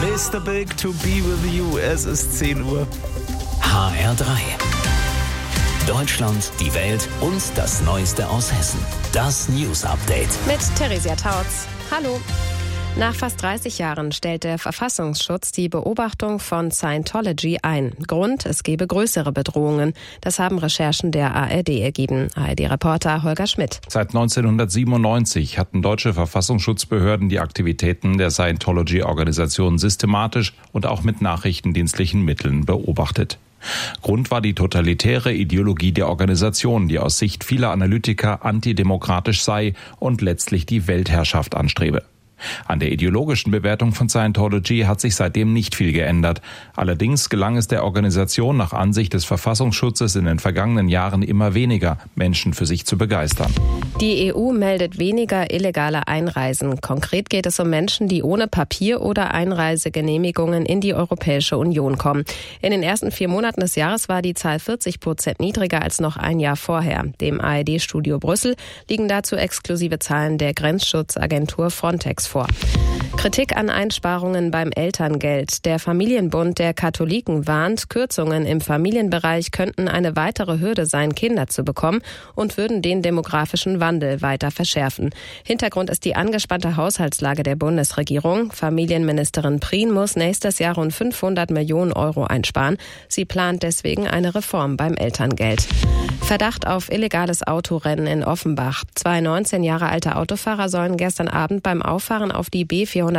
Mr. Big to be with you. Es ist 10 Uhr. HR3. Deutschland, die Welt und das Neueste aus Hessen. Das News Update. Mit Theresia Tautz. Hallo. Nach fast 30 Jahren stellt der Verfassungsschutz die Beobachtung von Scientology ein. Grund, es gebe größere Bedrohungen. Das haben Recherchen der ARD ergeben. ARD-Reporter Holger Schmidt. Seit 1997 hatten deutsche Verfassungsschutzbehörden die Aktivitäten der Scientology-Organisation systematisch und auch mit nachrichtendienstlichen Mitteln beobachtet. Grund war die totalitäre Ideologie der Organisation, die aus Sicht vieler Analytiker antidemokratisch sei und letztlich die Weltherrschaft anstrebe. An der ideologischen Bewertung von Scientology hat sich seitdem nicht viel geändert. Allerdings gelang es der Organisation nach Ansicht des Verfassungsschutzes in den vergangenen Jahren immer weniger, Menschen für sich zu begeistern. Die EU meldet weniger illegale Einreisen. Konkret geht es um Menschen, die ohne Papier- oder Einreisegenehmigungen in die Europäische Union kommen. In den ersten 4 Monaten des Jahres war die Zahl 40% niedriger als noch ein Jahr vorher. Dem ARD-Studio Brüssel liegen dazu exklusive Zahlen der Grenzschutzagentur Frontex vor. Kritik an Einsparungen beim Elterngeld. Der Familienbund der Katholiken warnt, Kürzungen im Familienbereich könnten eine weitere Hürde sein, Kinder zu bekommen und würden den demografischen Wandel weiter verschärfen. Hintergrund ist die angespannte Haushaltslage der Bundesregierung. Familienministerin Prien muss nächstes Jahr rund 500 Millionen Euro einsparen. Sie plant deswegen eine Reform beim Elterngeld. Verdacht auf illegales Autorennen in Offenbach. 2 19 Jahre alte Autofahrer sollen gestern Abend beim Auffahren auf die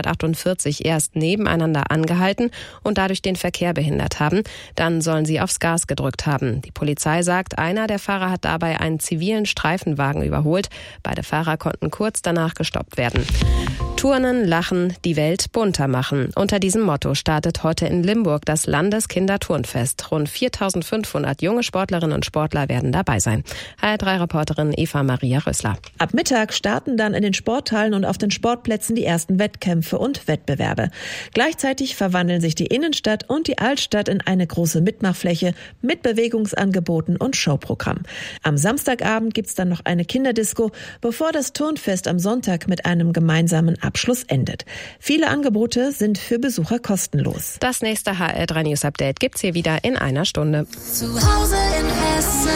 B448 erst nebeneinander angehalten und dadurch den Verkehr behindert haben. Dann sollen sie aufs Gas gedrückt haben. Die Polizei sagt, einer der Fahrer hat dabei einen zivilen Streifenwagen überholt. Beide Fahrer konnten kurz danach gestoppt werden. Turnen, Lachen, die Welt bunter machen. Unter diesem Motto startet heute in Limburg das Landeskinderturnfest. Rund 4.500 junge Sportlerinnen und Sportler werden dabei sein. HR3-Reporterin Eva Maria Rössler. Ab Mittag starten dann in den Sporthallen und auf den Sportplätzen die ersten Wettkämpfe und Wettbewerbe. Gleichzeitig verwandeln sich die Innenstadt und die Altstadt in eine große Mitmachfläche mit Bewegungsangeboten und Showprogramm. Am Samstagabend gibt's dann noch eine Kinderdisco, bevor das Turnfest am Sonntag mit einem gemeinsamen Abschluss endet. Viele Angebote sind für Besucher kostenlos. Das nächste HR3 News Update gibt's hier wieder in einer Stunde. Zu Hause in Hessen.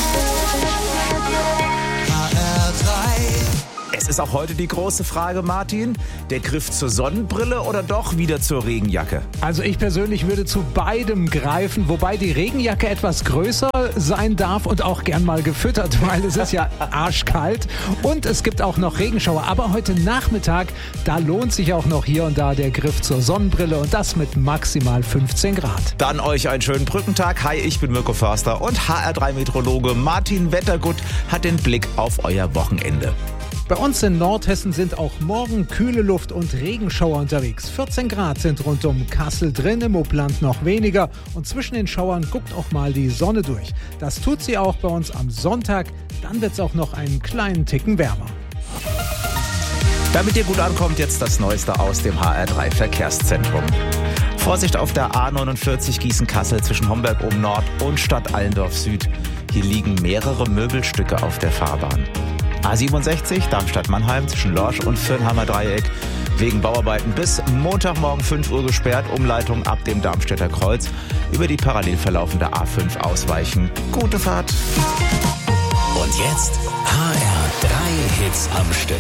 Es ist auch heute die große Frage, Martin. Der Griff zur Sonnenbrille oder doch wieder zur Regenjacke? Also ich persönlich würde zu beidem greifen, wobei die Regenjacke etwas größer sein darf und auch gern mal gefüttert, weil es ist ja arschkalt und es gibt auch noch Regenschauer. Aber heute Nachmittag, da lohnt sich auch noch hier und da der Griff zur Sonnenbrille und das mit maximal 15 Grad. Dann euch einen schönen Brückentag. Hi, ich bin Mirko Förster und HR3-Meteorologe Martin Wettergut hat den Blick auf euer Wochenende. Bei uns in Nordhessen sind auch morgen kühle Luft und Regenschauer unterwegs. 14 Grad sind rund um Kassel drin, im Upland noch weniger. Und zwischen den Schauern guckt auch mal die Sonne durch. Das tut sie auch bei uns am Sonntag. Dann wird es auch noch einen kleinen Ticken wärmer. Damit ihr gut ankommt, jetzt das Neueste aus dem HR3 Verkehrszentrum. Vorsicht auf der A49 Gießen-Kassel zwischen Homberg oben Nord und Stadt Allendorf Süd. Hier liegen mehrere Möbelstücke auf der Fahrbahn. A67 Darmstadt-Mannheim zwischen Lorsch und Firnheimer Dreieck wegen Bauarbeiten bis Montagmorgen 5 Uhr gesperrt. Umleitung ab dem Darmstädter Kreuz über die parallel verlaufende A5 ausweichen. Gute Fahrt! Und jetzt HR3 Hits am Stück.